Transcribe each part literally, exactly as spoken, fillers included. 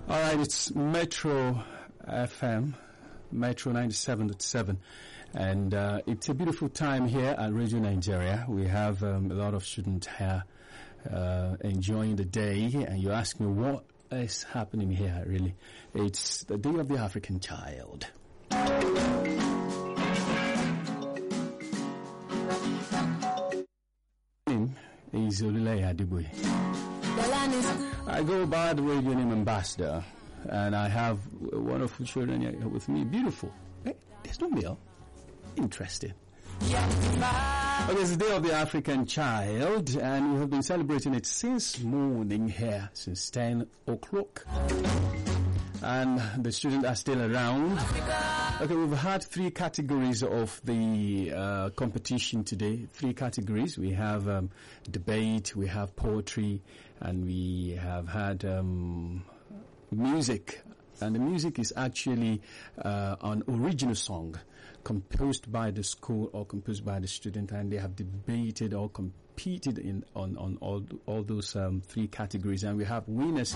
All right, it's Metro F M, Metro ninety-seven point seven, and uh, it's a beautiful time here at Radio Nigeria. We have um, a lot of students here uh, enjoying the day, and you ask me what is happening here, really. It's the Day of the African Child. Is Oluleye Adeboye. I go by the radio name Ambassador, and I have wonderful children here with me. Beautiful. Hey, there's no male. Interesting. Okay, it's the Day of the African Child, and we have been celebrating it since morning here, since ten o'clock. And the students are still around. Okay, we've had three categories of the uh, competition today. Three categories. We have um, debate, we have poetry, and we have had um, music. And the music is actually uh, an original song composed by the school or composed by the student, and they have debated or competed in on, on all all those um, three categories. And we have winners.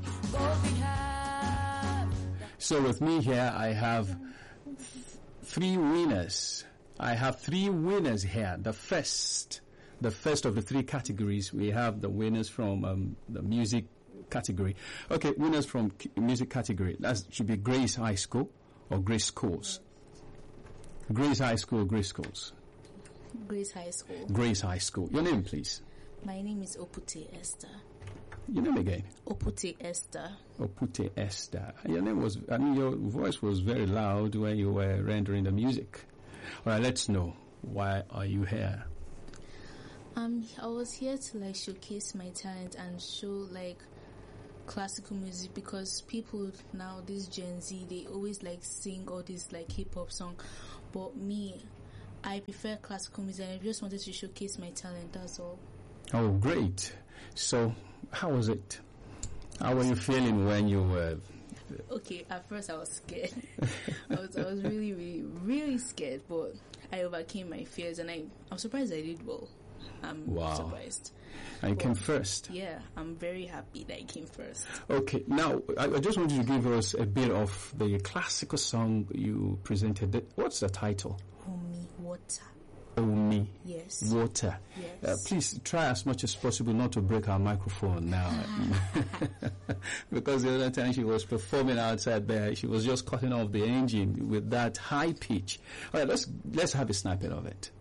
So with me here, I have th- three winners. I have three winners here. The first, the first of the three categories, we have the winners from um, the music category. Okay, winners from c- music category. That should be Grace High School or Grace Schools. Grace High School or Grace Schools? Grace High School. Grace High School. Your name, please. My name is Opute Esther. Your name again? Opute Esther. Opute Esther. Your name was, I mean, your voice was very loud when you were rendering the music. All right, let's know. Why are you here? Um, I was here to like showcase my talent and show like classical music, because people now, this Gen Z, they always like sing all this like hip hop song, but me, I prefer classical music, and I just wanted to showcase my talent. That's all. Oh, great! So, how was it? How were you feeling when you were? Okay, at first I was scared. I was, I was really, really, really scared, but I overcame my fears, and I, I'm surprised I did well. I'm wow. surprised. I came first. Yeah, I'm very happy that I came first. Okay, now I, I just want you to give us a bit of the classical song you presented. What's the title? Omi Water. Omi Yes. Water. Yes. Uh, please try as much as possible not to break our microphone now. Because the other time she was performing outside there, she was just cutting off the engine with that high pitch. All right, let's let's have a snippet of it.